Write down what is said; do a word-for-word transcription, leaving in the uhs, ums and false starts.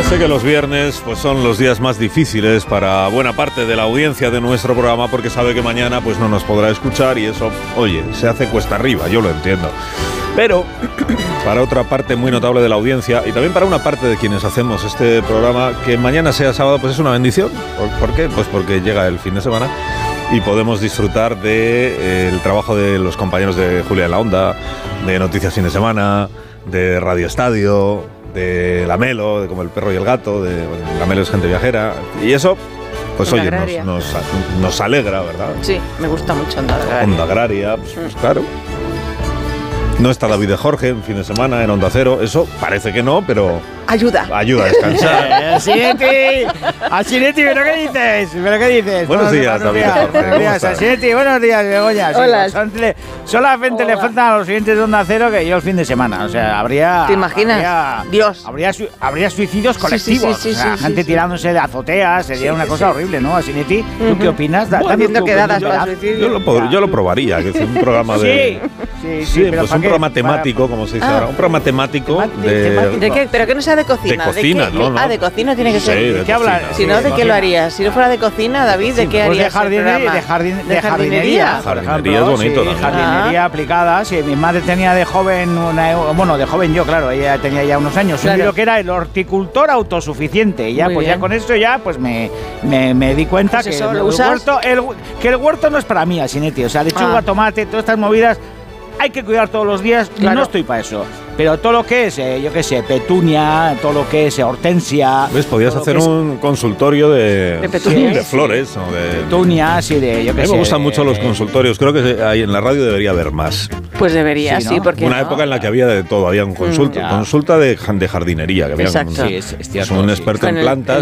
sé que los viernes pues son los días más difíciles para buena parte de la audiencia de nuestro programa porque sabe que mañana pues no nos podrá escuchar y eso, oye, se hace cuesta arriba, yo lo entiendo. Pero para otra parte muy notable de la audiencia y también para una parte de quienes hacemos este programa, que mañana sea sábado pues es una bendición. ¿Por, ¿por qué? Pues porque llega el fin de semana y podemos disfrutar del de, eh, trabajo de los compañeros de Julia en la Onda, de Noticias Fin de Semana, de Radio Estadio, de La Melo, de Como el Perro y el Gato, de bueno, La Melo es gente viajera, y eso, pues oye, nos, nos, nos alegra, ¿verdad? Sí, me gusta mucho Onda Agraria. Onda Agraria, pues, pues claro. No está David de Jorge en fin de semana en Onda Cero, eso parece que no, pero ayuda. Ayuda a descansar. Asinetti, Asinetti, ¿pero qué dices? ¿Pero qué dices? Buenos días, David de Jorge. Buenos días, Asinetti, buenos días, Begoña. Hola. Sí, son, solamente Hola. Le faltan a los siguientes de Onda Cero que yo el fin de semana. O sea, habría... ¿Te imaginas? Habría, Dios. Habría, habría suicidios colectivos. Sí, sí, sí, o sea, sí, gente sí, tirándose de azoteas. Sería sí, una cosa sí. horrible, ¿no, Asinetti? ¿Tú uh-huh. qué opinas? Bueno, Dame que dadas para suicidio. Yo lo, pod- yo lo probaría, que es un programa de... Sí, sí, sí, sí pues un qué? programa temático, para... como se dice ah. ahora. Un programa temático de... ¿De, ¿De qué? ¿Pero que no sea de cocina? De cocina, ¿De ¿no? ¿no? Ah, de cocina tiene que sí, ser. ¿De qué hablas? Si no, ¿de qué lo harías? Si no fuera de cocina, David, ¿de sí, qué pues harías? De, jardine, de, jardin, de, de jardinería. Jardinería es bonito sí, también. Jardinería ah. aplicada. Sí, mi madre tenía de joven, una, bueno, de joven yo, claro, ella tenía ya unos años. Claro. Un libro que era El horticultor autosuficiente. Y ya, Muy pues bien. ya con esto ya, pues me, me, me di cuenta pues que, eso, el, ¿lo el huerto, el, que el huerto no es para mí, Asinetti. O sea, lechuga, ah. tomate, todas estas movidas hay que cuidar todos los días. Claro. No estoy para eso. Pero todo lo que es, eh, yo qué sé, petunia, todo lo que es eh, hortensia... ¿Ves? Podías hacer un consultorio de, de, sí, de flores. Sí. O de petunias y de, yo qué sé... A mí me gustan mucho los consultorios. Creo que ahí en la radio debería haber más. Pues debería, sí, ¿no? sí porque Una no? época en la que había de todo. Había un consulta, mm, consulta de, de jardinería. Que había Exacto. un, sí, es, es un experto sí. en plantas